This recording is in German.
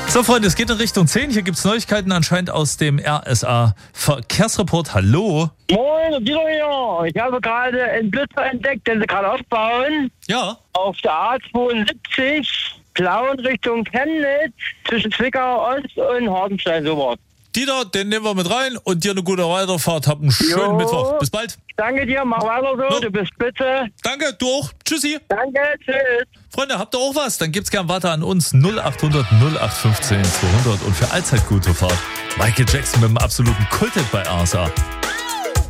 So, Freunde, es geht in Richtung 10. Hier gibt es Neuigkeiten anscheinend aus dem RSA Verkehrsreport. Hallo. Moin, Guido hier. Ich habe gerade einen Blitzer entdeckt, den sie gerade aufbauen. Ja. Auf der A72, Plauen Richtung Chemnitz, zwischen Zwickau Ost und Hartenstein, sowas. Dieter, den nehmen wir mit rein und dir eine gute Weiterfahrt. Hab einen schönen Mittwoch. Bis bald. Danke dir, mach weiter so, No. du bist spitze. Danke, du auch. Tschüssi. Danke, tschüss. Freunde, habt ihr auch was? Dann gibt's gern weiter an uns 0800 0815 200 und für allzeit gute Fahrt Michael Jackson mit dem absoluten Kulthit bei RSA.